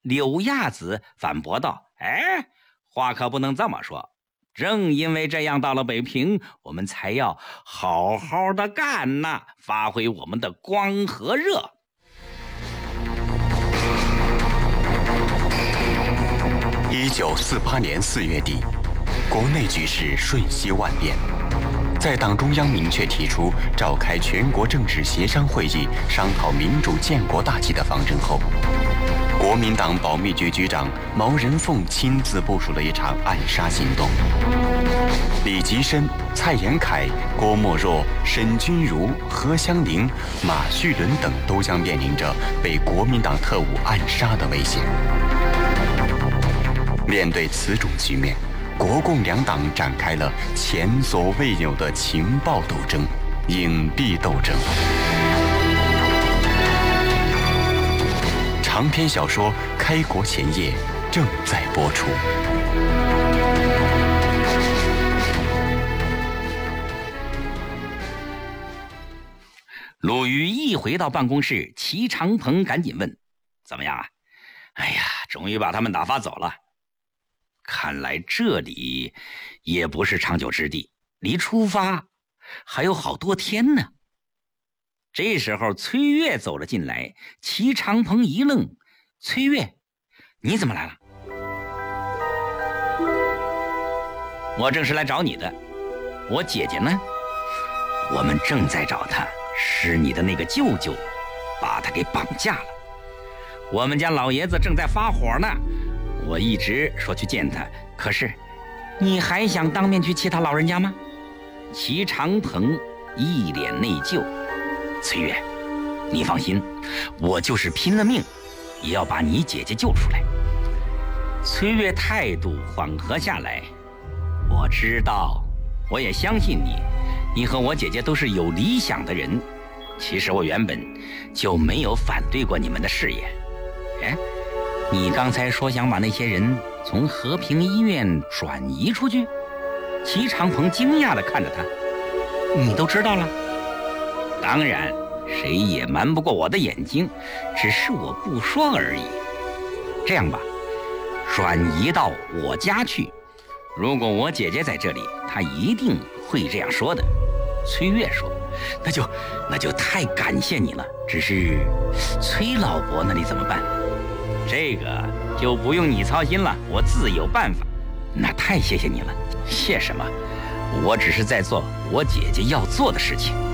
柳亚子反驳道：“哎，话可不能这么说。正因为这样，到了北平，我们才要好好的干呐，发挥我们的光和热。” 1948年4月底，国内局势瞬息万变。在党中央明确提出召开全国政治协商会议，商讨民主建国大计的方针后，国民党保密局局长毛人凤亲自部署了一场暗杀行动。李吉深、蔡延闿、郭沫若、沈钧儒、何香凝、马叙伦等都将面临着被国民党特务暗杀的危险。面对此种局面，国共两党展开了前所未有的情报斗争、隐蔽斗争。长篇小说《开国前夜》正在播出。 鲁豫一回到办公室，齐长鹏赶紧问：“怎么样啊？”“哎呀，终于把他们打发走了。”看来这里也不是长久之地，离出发还有好多天呢。这时候崔月走了进来，齐长鹏一愣：“崔月，你怎么来了？”“我正是来找你的。我姐姐呢？”“我们正在找她，是你的那个舅舅把她给绑架了。我们家老爷子正在发火呢。我一直说去见他，可是你还想当面去气他老人家吗？”齐长鹏一脸内疚：“崔月，你放心，我就是拼了命也要把你姐姐救出来。”崔月态度缓和下来：“我知道，我也相信你，你和我姐姐都是有理想的人。其实我原本就没有反对过你们的事业。哎，你刚才说想把那些人从和平医院转移出去？”齐长鹏惊讶地看着他：“你都知道了？”“当然，谁也瞒不过我的眼睛，只是我不说而已。这样吧，转移到我家去，如果我姐姐在这里，她一定会这样说的。”崔月说：“那就太感谢你了。只是崔老伯那里怎么办？”“这个就不用你操心了，我自有办法。”“那太谢谢你了。”“谢什么？我只是在做我姐姐要做的事情。”